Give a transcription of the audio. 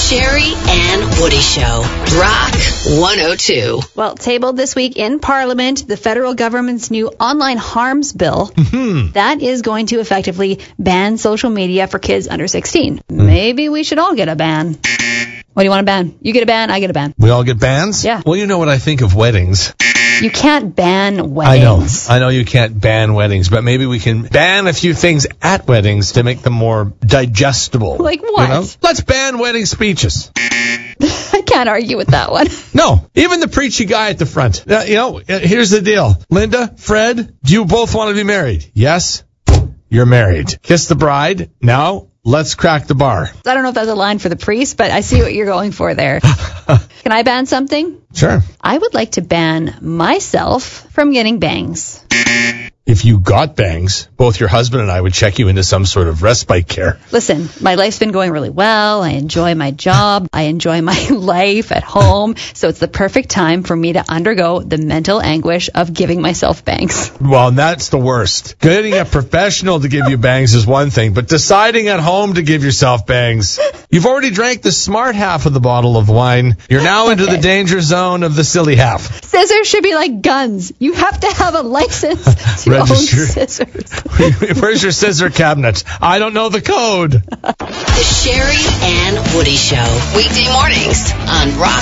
Sherry and Woody Show. Rock 102. Well, tabled this week in Parliament, the federal government's new online harms bill. That is going to effectively ban social media for kids under 16. Maybe we should all get a ban. What do you want to ban? You get a ban, I get a ban. We all get bans? Yeah. Well, you know what I think of weddings. You can't ban weddings. I know you can't ban weddings, but maybe we can ban a few things at weddings to make them more digestible. Like what? You know? Let's ban wedding speeches. I can't argue with that one. No, even the preachy guy at the front. Here's the deal. Linda, Fred, do you both want to be married? Yes, you're married. Kiss the bride. Now, let's crack the bar. I don't know if that's a line for the priest, but I see what you're going for there. Can I ban something? Sure. I would like to ban myself from getting bangs. If you got bangs, both your husband and I would check you into some sort of respite care. Listen, my life's been going really well. I enjoy my job. I enjoy my life at home. So it's the perfect time for me to undergo the mental anguish of giving myself bangs. Well, that's the worst. Getting a professional to give you bangs is one thing, but deciding at home to give yourself bangs. You've already drank the smart half of the bottle of wine. You're now into the danger zone of the silly half. Scissors should be like guns. You have to have a license to own scissors. Where's your scissor cabinet? I don't know the code. The Sherry and Woody Show. Weekday mornings on Rock